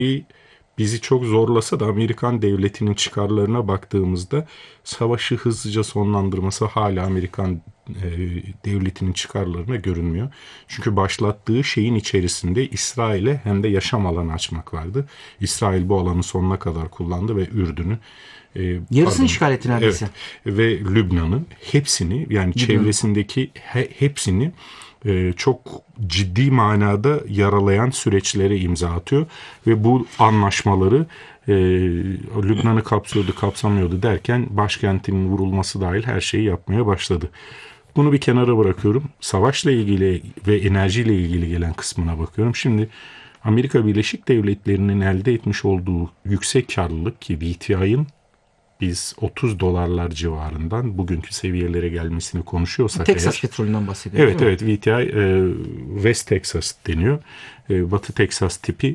bizi çok zorlasa da Amerikan devletinin çıkarlarına baktığımızda savaşı hızlıca sonlandırması hala Amerikan devletinin çıkarlarına görünmüyor. Çünkü başlattığı şeyin içerisinde İsrail'e hem de yaşam alanı açmak vardı. İsrail bu alanı sonuna kadar kullandı ve Ürdün'ü Yarısını işgal etti evet neredeyse. ve Lübnan'ın hepsini yani Lübnan'ın. çevresindeki hepsini çok ciddi manada yaralayan süreçlere imza atıyor ve bu anlaşmaları Lübnan'ı kapsıyordu, kapsamıyordu derken başkentinin vurulması dahil her şeyi yapmaya başladı. Bunu bir kenara bırakıyorum. Savaşla ilgili ve enerjiyle ilgili gelen kısmına bakıyorum. Şimdi Amerika Birleşik Devletleri'nin elde etmiş olduğu yüksek karlılık ki VTI'ın biz 30 dolarlar civarından bugünkü seviyelere gelmesini konuşuyorsak Texas eğer. petrolünden bahsediyor değil Evet mi? evet VTI West Texas deniyor. Batı Texas tipi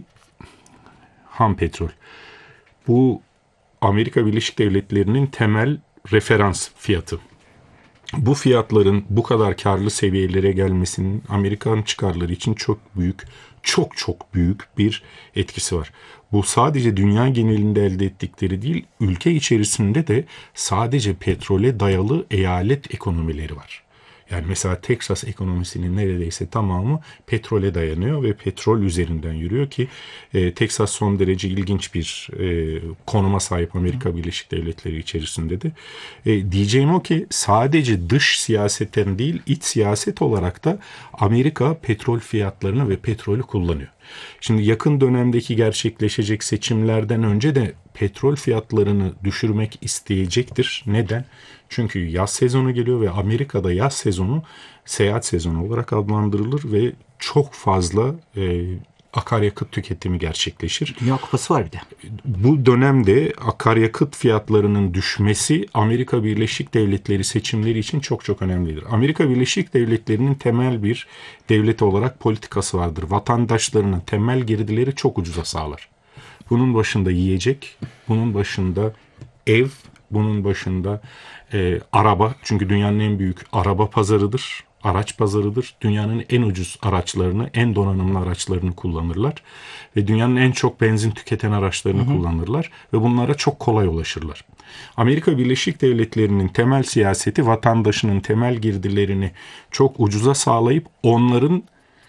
ham petrol. Bu Amerika Birleşik Devletleri'nin temel referans fiyatı. Bu fiyatların bu kadar karlı seviyelere gelmesinin Amerikan çıkarları için çok büyük, çok çok büyük bir etkisi var. Bu sadece dünya genelinde elde ettikleri değil, ülke içerisinde de sadece petrole dayalı eyalet ekonomileri var. Yani mesela Texas ekonomisinin neredeyse tamamı petrole dayanıyor ve petrol üzerinden yürüyor ki Texas son derece ilginç bir konuma sahip Amerika Birleşik Devletleri içerisinde de. Diyeceğim o ki sadece dış siyasetten değil iç siyaset olarak da Amerika petrol fiyatlarını ve petrolü kullanıyor. Şimdi yakın dönemdeki gerçekleşecek seçimlerden önce de petrol fiyatlarını düşürmek isteyecektir. Neden? Çünkü yaz sezonu geliyor ve Amerika'da yaz sezonu seyahat sezonu olarak adlandırılır ve çok fazla akaryakıt tüketimi gerçekleşir. Dünya Kupası var bir de. Bu dönemde akaryakıt fiyatlarının düşmesi Amerika Birleşik Devletleri seçimleri için çok çok önemlidir. Amerika Birleşik Devletleri'nin temel bir devlet olarak politikası vardır. Vatandaşlarının temel girdileri çok ucuza sağlar. Bunun başında yiyecek, bunun başında ev, bunun başında araba. Çünkü dünyanın en büyük araba pazarıdır, araç pazarıdır. Dünyanın en ucuz araçlarını, en donanımlı araçlarını kullanırlar. Ve dünyanın en çok benzin tüketen araçlarını kullanırlar. Ve bunlara çok kolay ulaşırlar. Amerika Birleşik Devletleri'nin temel siyaseti vatandaşının temel girdilerini çok ucuza sağlayıp onların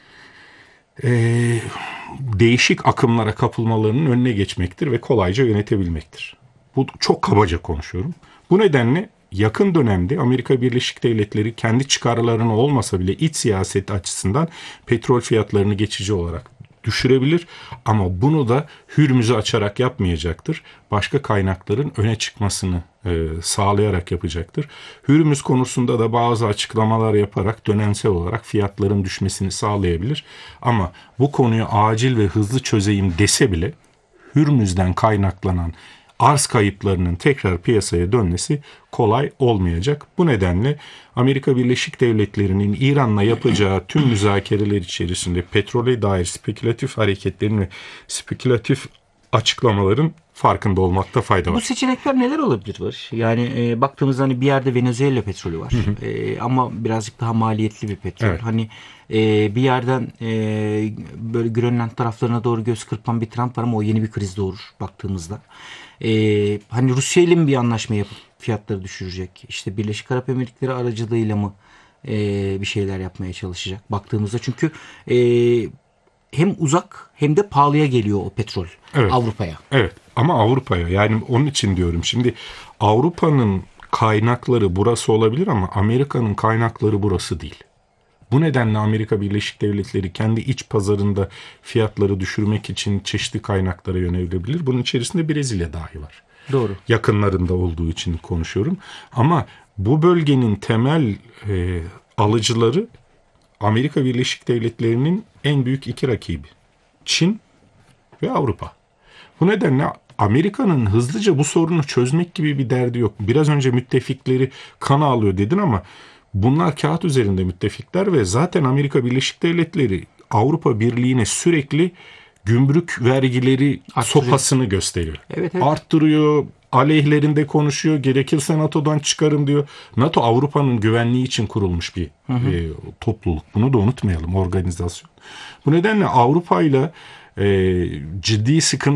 değişik akımlara kapılmalarının önüne geçmektir ve kolayca yönetebilmektir. Bu çok kabaca konuşuyorum. Bu nedenle yakın dönemde Amerika Birleşik Devletleri kendi çıkarlarına olmasa bile iç siyaset açısından petrol fiyatlarını geçici olarak düşürebilir ama bunu da Hürmüz'ü açarak yapmayacaktır. Başka kaynakların öne çıkmasını sağlayarak yapacaktır. Hürmüz konusunda da bazı açıklamalar yaparak dönemsel olarak fiyatların düşmesini sağlayabilir. Ama bu konuyu acil ve hızlı çözeyim dese bile Hürmüz'den kaynaklanan arz kayıplarının tekrar piyasaya dönmesi kolay olmayacak. Bu nedenle Amerika Birleşik Devletleri'nin İran'la yapacağı tüm müzakereler içerisinde petrole dair spekülatif hareketlerin ve spekülatif açıklamaların farkında olmakta fayda Bu var. seçenekler neler olabilir Barış? Yani baktığımızda hani bir yerde Venezuela petrolü var. Ama birazcık daha maliyetli bir petrol. Evet. Hani bir yerden böyle Grönland taraflarına doğru göz kırpan bir Trump var ama o yeni bir kriz doğurur baktığımızda. Hani Rusya ile mi bir anlaşma yapıp fiyatları düşürecek? İşte Birleşik Arap Emirlikleri aracılığıyla mı bir şeyler yapmaya çalışacak? Baktığımızda çünkü hem uzak hem de pahalıya geliyor o petrol Evet. Avrupa'ya. Evet ama Avrupa'ya yani onun için diyorum. Şimdi Avrupa'nın kaynakları burası olabilir ama Amerika'nın kaynakları burası değil. Bu nedenle Amerika Birleşik Devletleri kendi iç pazarında fiyatları düşürmek için çeşitli kaynaklara yönelebilir. Bunun içerisinde Brezilya dahi var. Doğru. Yakınlarında olduğu için konuşuyorum. Ama bu bölgenin temel alıcıları Amerika Birleşik Devletleri'nin en büyük iki rakibi. Çin ve Avrupa. Bu nedenle Amerika'nın hızlıca bu sorunu çözmek gibi bir derdi yok. Biraz önce müttefikleri kana alıyor dedin ama bunlar kağıt üzerinde müttefikler ve zaten Amerika Birleşik Devletleri Avrupa Birliği'ne sürekli gümrük vergileri Arttırıyor. sopasını gösteriyor. Evet, evet. Arttırıyor, aleyhlerinde konuşuyor, gerekirse NATO'dan çıkarım diyor. NATO Avrupa'nın güvenliği için kurulmuş bir topluluk. Bunu da unutmayalım, organizasyon. Bu nedenle Avrupa ile ciddi sıkıntı